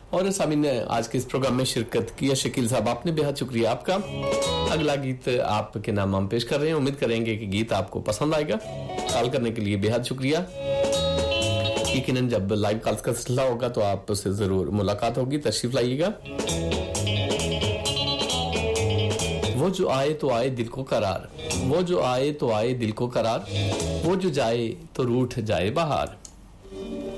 और सामिन ने आज के इस प्रोग्राम में शिरकत की। शकील साहब आपने बेहद शुक्रिया आपका। अगला गीत आपके नाम हम पेश कर रहे हैं, उम्मीद करेंगे कि गीत आपको पसंद आएगा। कॉल करने के लिए बेहद शुक्रिया। यकीनन जब लाइव कॉल्स का सिलसिला होगा तो आपसे जरूर मुलाकात होगी, तशरीफ लाइएगा। वो जो आए तो आए दिल को करार, वो जो आए तो आए दिल को करार, वो जो जाए तो रूठ जाए बाहर।